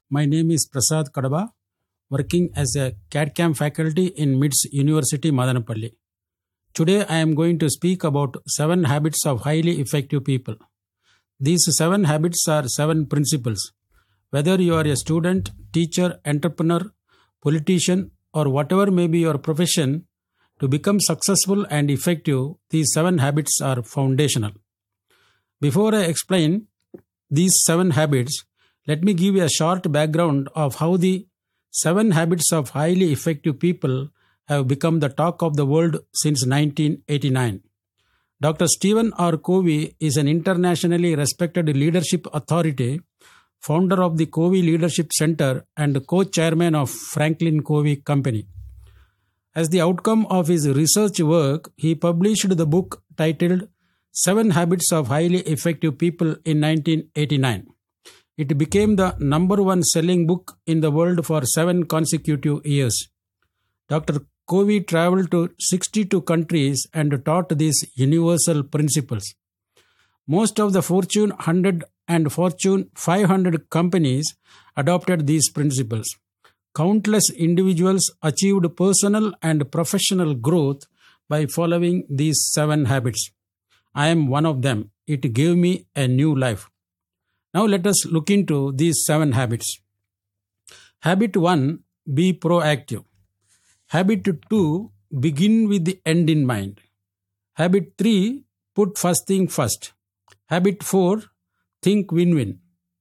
My name is Prasad Kadaba, working as a CAD/CAM faculty in MITS University, Madanapalli. Today I am going to speak about 7 habits of highly effective people. These 7 habits are 7 principles. Whether you are a student, teacher, entrepreneur, politician, or whatever may be your profession, to become successful and effective, these 7 habits are foundational. Before I explain these 7 habits, let me give you a short background of how the 7 habits of highly effective people have become the talk of the world since 1989. Dr. Stephen R. Covey is an internationally respected leadership authority, founder of the Covey Leadership Center and co-chairman of Franklin Covey Company. As the outcome of his research work, he published the book titled 7 Habits of Highly Effective People in 1989. It became the number 1 selling book in the world for 7 consecutive years. Dr. Covey traveled to 62 countries and taught these universal principles. Most of the Fortune 100 and Fortune 500 companies adopted these principles. Countless individuals achieved personal and professional growth by following these 7 habits. I am one of them. It gave me a new life. Now let us look into these 7 habits. Habit 1, be proactive. Habit 2, begin with the end in mind. Habit 3, put first thing first. Habit 4, think win-win.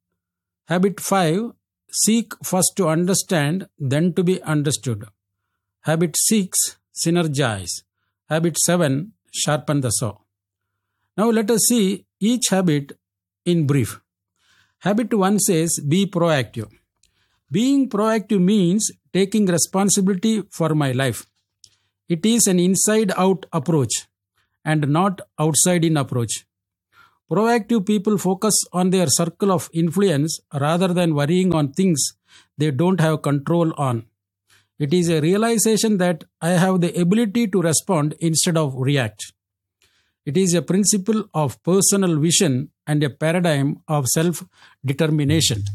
Habit 5, seek first to understand, then to be understood. Habit 6, synergize. Habit 7, sharpen the saw. Now let us see each habit in brief. Habit 1 says, be proactive. Being proactive means taking responsibility for my life. It is an inside-out approach and not outside-in approach. Proactive people focus on their circle of influence rather than worrying on things they don't have control on. It is a realization that I have the ability to respond instead of react. It is a principle of personal vision and a paradigm of self-determination.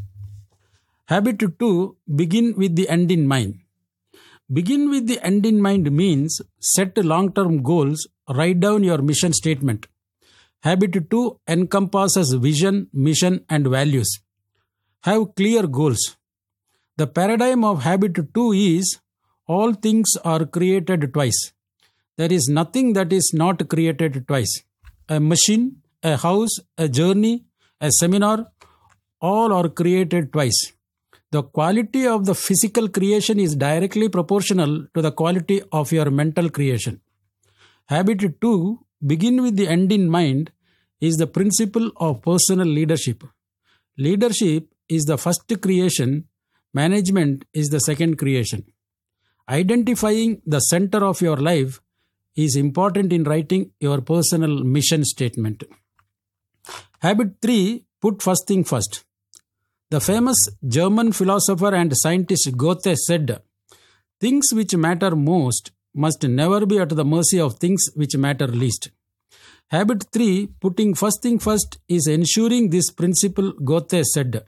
Habit 2, begin with the end in mind. Begin with the end in mind means set long-term goals, write down your mission statement. Habit 2 encompasses vision, mission, and values. Have clear goals. The paradigm of habit 2 is all things are created twice. There is nothing that is not created twice. A machine, a house, a journey, a seminar, all are created twice. The quality of the physical creation is directly proportional to the quality of your mental creation. Habit 2, begin with the end in mind, is the principle of personal leadership. Leadership is the first creation, management is the second creation. Identifying the center of your life is important in writing your personal mission statement. Habit 3, put first thing first. The famous German philosopher and scientist Goethe said, things which matter most must never be at the mercy of things which matter least. Habit 3, putting first thing first, is ensuring this principle. Goethe said,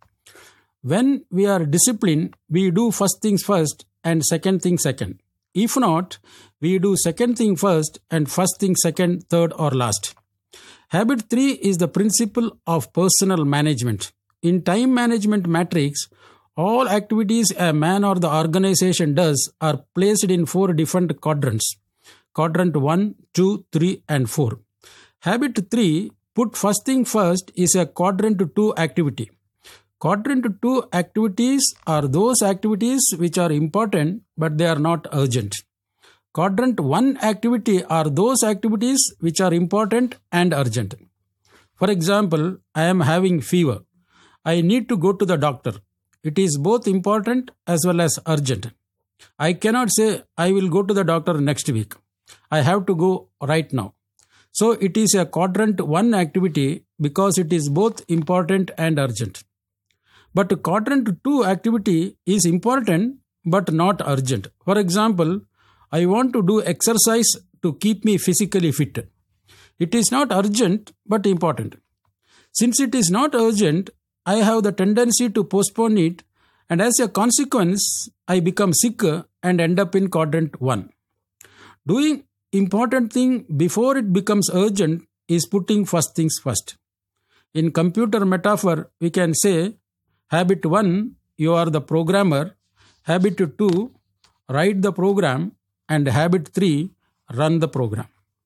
when we are disciplined, we do first things first and second thing second. If not, we do second thing first and first thing second, third or last. Habit 3 is the principle of personal management. In time management matrix, all activities a man or the organization does are placed in 4 different quadrants. Quadrant 1, 2, 3 and 4. Habit 3, put first thing first, is a quadrant 2 activity. Quadrant 2 activities are those activities which are important but they are not urgent. Quadrant 1 activity are those activities which are important and urgent. For example, I am having fever. I need to go to the doctor. It is both important as well as urgent. I cannot say I will go to the doctor next week. I have to go right now. So it is a quadrant 1 activity because it is both important and urgent. But quadrant 2 activity is important but not urgent. For example, I want to do exercise to keep me physically fit. It is not urgent but important. Since it is not urgent, I have the tendency to postpone it And as a consequence, I become sick and end up in quadrant 1. Doing important thing before it becomes urgent is putting first things first. In computer metaphor, we can say, habit 1, you are the programmer. Habit 2, write the program. And habit 3, run the program.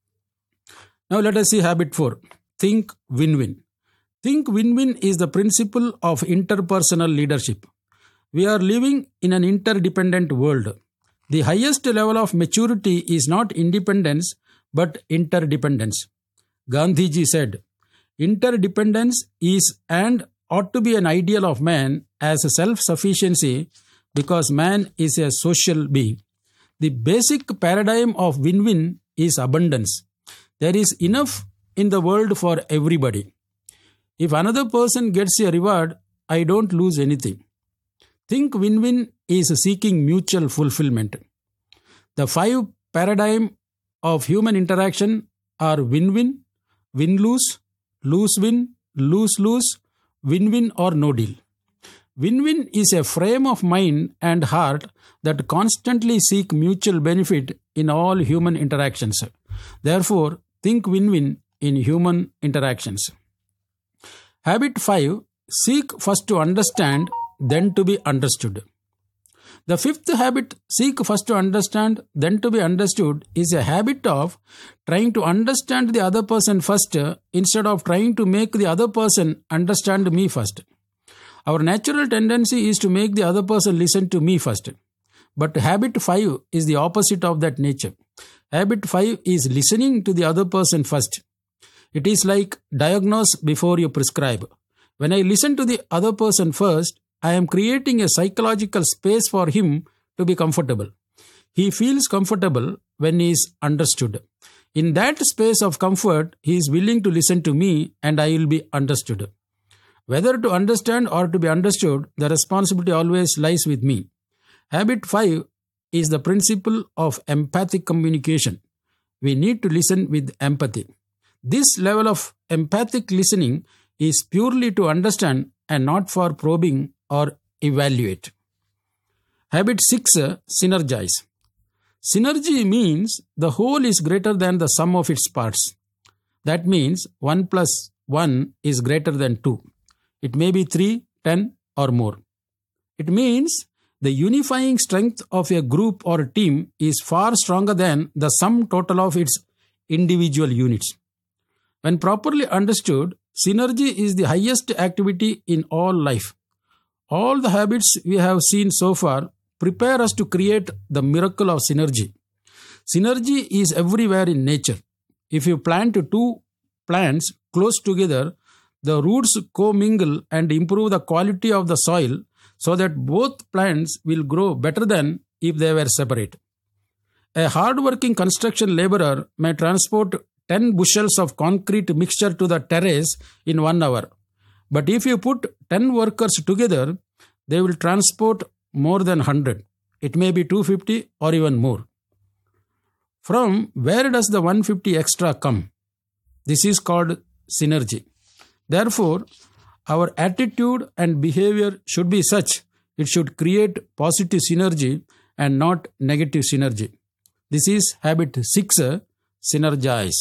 Now let us see habit 4, think win-win. Think win-win is the principle of interpersonal leadership. We are living in an interdependent world. The highest level of maturity is not independence but interdependence. Gandhiji said, interdependence is and ought to be an ideal of man as a self-sufficiency because man is a social being. The basic paradigm of win-win is abundance. There is enough in the world for everybody. If another person gets a reward, I don't lose anything. Think win-win is seeking mutual fulfillment. The 5 paradigms of human interaction are win-win, win-lose, lose-win, lose-lose, win-win or no deal. Win-win is a frame of mind and heart that constantly seek mutual benefit in all human interactions. Therefore, think win-win in human interactions. Habit 5, seek first to understand, then to be understood. The 5th habit, seek first to understand, then to be understood, is a habit of trying to understand the other person first instead of trying to make the other person understand me first. Our natural tendency is to make the other person listen to me first. But habit 5 is the opposite of that nature. Habit 5 is listening to the other person first. It is like diagnose before you prescribe. When I listen to the other person first, I am creating a psychological space for him to be comfortable. He feels comfortable when he is understood. In that space of comfort, he is willing to listen to me and I will be understood. Whether to understand or to be understood, the responsibility always lies with me. Habit 5 is the principle of empathic communication. We need to listen with empathy. This level of empathic listening is purely to understand and not for probing or evaluate. Habit 6, synergize. Synergy means the whole is greater than the sum of its parts. That means 1 plus 1 is greater than 2. It may be 3, 10 or more. It means the unifying strength of a group or a team is far stronger than the sum total of its individual units. When properly understood, synergy is the highest activity in all life. All the habits we have seen so far prepare us to create the miracle of synergy. Synergy is everywhere in nature. If you plant 2 plants close together, the roots commingle and improve the quality of the soil so that both plants will grow better than if they were separate. A hard-working construction laborer may transport 10 bushels of concrete mixture to the terrace in 1 hour. But if you put 10 workers together, they will transport more than 100. It may be 250 or even more. From where does the 150 extra come? This is called synergy. Therefore, our attitude and behavior should be such it should create positive synergy and not negative synergy. This is habit 6, synergize.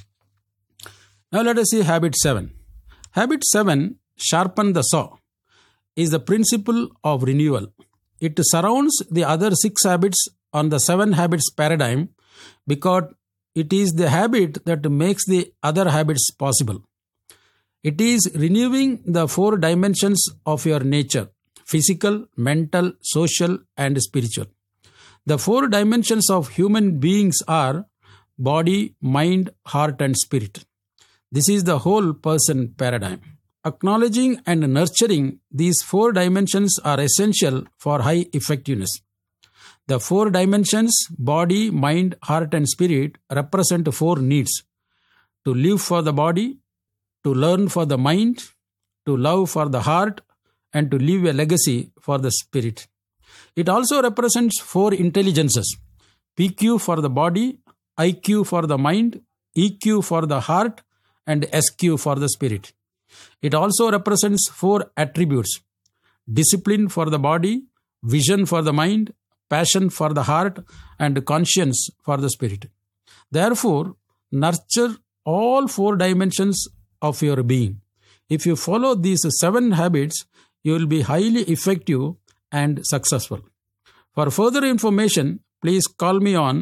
Now let us see habit 7. Habit 7, sharpen the saw, is the principle of renewal. It surrounds the other 6 habits on the 7 habits paradigm because it is the habit that makes the other habits possible. It is renewing the 4 dimensions of your nature: physical, mental, social, and spiritual. The 4 dimensions of human beings are body, mind, heart, and spirit. This is the whole person paradigm. Acknowledging and nurturing these 4 dimensions are essential for high effectiveness. The 4 dimensions, body, mind, heart, and spirit, represent 4 needs: to live for the body, to learn for the mind, to love for the heart, and to leave a legacy for the spirit. It also represents 4 intelligences: PQ for the body, IQ for the mind, EQ for the heart, and SQ for the spirit. It also represents 4 attributes: discipline for the body, vision for the mind, passion for the heart, and conscience for the spirit. Therefore, nurture all 4 dimensions of your being. If you follow these 7 habits, you will be highly effective and successful. For further information, please call me on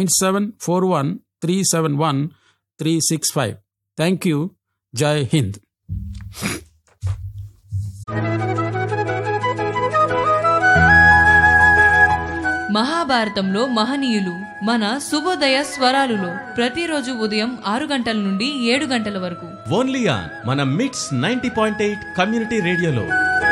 9741-371-365. Thank you. Jai Hind. మహాభారతంలో మహనీయులు మన శుభోదయ స్వరాలులో ప్రతిరోజు ఉదయం 6 గంటల నుండి 7 గంటల వరకు only on మన మిట్స్ 90.8 కమ్యూనిటీ రేడియోలో.